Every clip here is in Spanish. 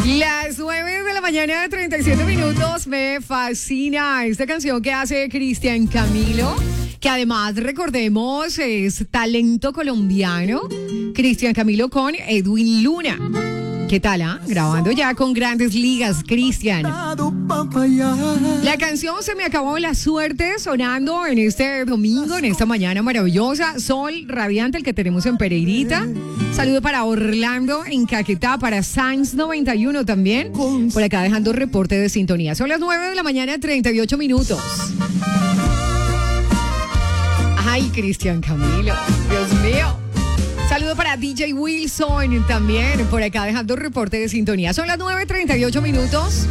Las 9 de la mañana, 37 minutos. Me fascina esta canción que hace Cristian Camilo, que además, recordemos, es talento colombiano. Cristian Camilo con Edwin Luna. ¿Qué tal, Grabando ya con Grandes Ligas, Cristian. La canción Se me acabó la suerte sonando en este domingo, en esta mañana maravillosa. Sol radiante el que tenemos en Pereirita. Saludo para Orlando en Caquetá, para Sainz 91 también. Por acá dejando reporte de sintonía. Son las 9 de la mañana, 38 minutos. Ay, Cristian Camilo, Dios mío. Saludo para DJ Wilson también, por acá dejando reporte de sintonía. Son las 9:38 minutos.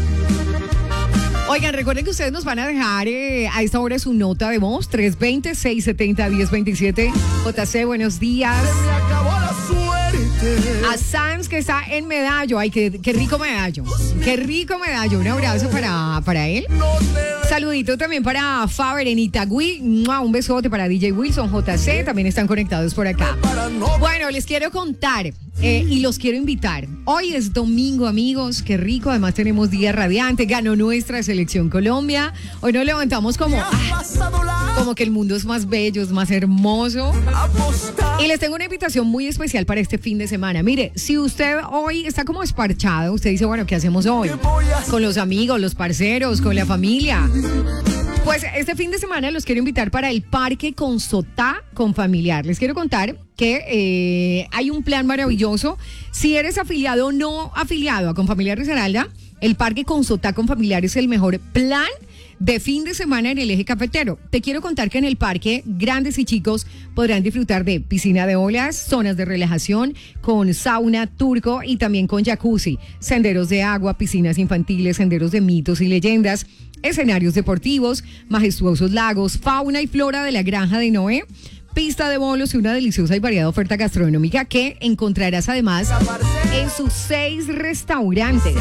Oigan, recuerden que ustedes nos van a dejar a esta hora su nota de voz, 320-670-1027. JC, buenos días. Se me acabó la suerte. A Sanz, que está en Medallo. Ay, qué rico Medallo. Qué rico Medallo. Un abrazo para él. Saludito también para Faber en Itagüí. Un besote para DJ Wilson, JC. También están conectados por acá. Bueno, les quiero contar y los quiero invitar. Hoy es domingo, amigos. Qué rico. Además tenemos día radiante. Ganó nuestra selección Colombia. Hoy nos levantamos como que el mundo es más bello, es más hermoso. Y les tengo una invitación muy especial para este fin de semana. Mire, si usted hoy está como esparchado, usted dice, bueno, ¿qué hacemos hoy? Con los amigos, los parceros, con la familia. Pues este fin de semana los quiero invitar para el Parque Consotá con familiar. Les quiero contar que hay un plan maravilloso. Si eres afiliado o no afiliado a Confamiliar Risaralda, el Parque Consotá con familiar es el mejor plan de fin de semana en el eje cafetero. Te quiero contar que en el parque, grandes y chicos podrán disfrutar de piscina de olas, zonas de relajación con sauna turco y también con jacuzzi, senderos de agua, piscinas infantiles, senderos de mitos y leyendas, escenarios deportivos, majestuosos lagos, fauna y flora de la Granja de Noé, pista de bolos y una deliciosa y variada oferta gastronómica que encontrarás además en sus 6 restaurantes.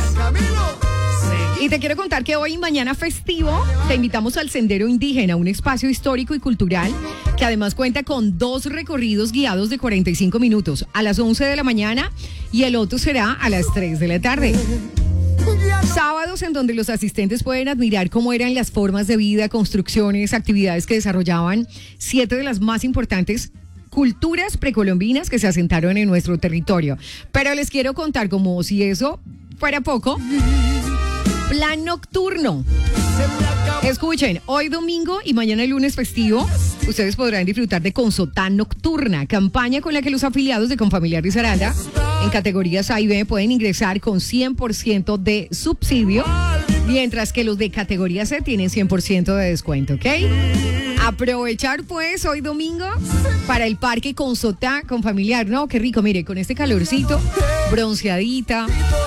Y te quiero contar que hoy y mañana festivo te invitamos al Sendero Indígena, un espacio histórico y cultural que además cuenta con 2 recorridos guiados de 45 minutos a las 11 de la mañana y el otro será a las 3 de la tarde. Sábados en donde los asistentes pueden admirar cómo eran las formas de vida, construcciones, actividades que desarrollaban 7 de las más importantes culturas precolombinas que se asentaron en nuestro territorio. Pero les quiero contar, como si eso fuera poco, plan nocturno. Escuchen, hoy domingo y mañana lunes festivo, ustedes podrán disfrutar de Consotá Nocturna, campaña con la que los afiliados de Confamiliar Risaralda en categorías A y B pueden ingresar con 100% de subsidio, mientras que los de categoría C tienen 100% de descuento, ¿ok? Aprovechar pues hoy domingo para el Parque Consotá con familiar, ¿no? Qué rico, mire, con este calorcito, bronceadita.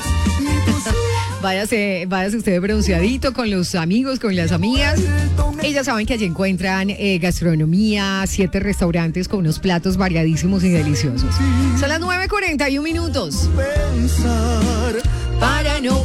Váyase usted bronceadito con los amigos, con las amigas. Ellas saben que allí encuentran gastronomía, 7 restaurantes con unos platos variadísimos y deliciosos. Son las 9:41 minutos. Para no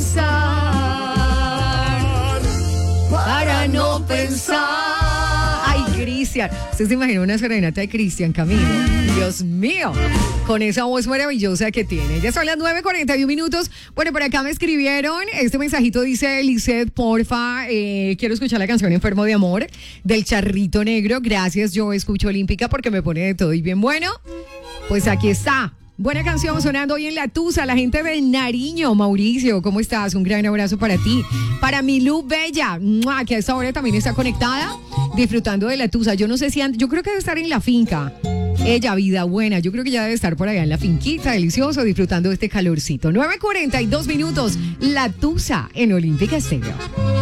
pensar. Ay, Cristian. ¿Usted se imagina una serenata de Cristian Camilo? Dios mío, con esa voz maravillosa que tiene. Ya son las 9:41 minutos. Bueno, por acá me escribieron. Este mensajito dice: Lisette, porfa, quiero escuchar la canción Enfermo de Amor del Charrito Negro. Gracias, yo escucho Olímpica porque me pone de todo y bien bueno. Pues aquí está. Buena canción sonando hoy en La Tusa, la gente de Nariño. Mauricio, ¿cómo estás? Un gran abrazo para ti. Para Milú Bella, que a esta hora también está conectada, disfrutando de La Tusa. Yo no sé si yo creo que debe estar en la finca. Ella, vida buena, yo creo que ya debe estar por allá en la finquita, delicioso, disfrutando de este calorcito. 9:42 minutos, La Tusa en Olímpica Estéreo.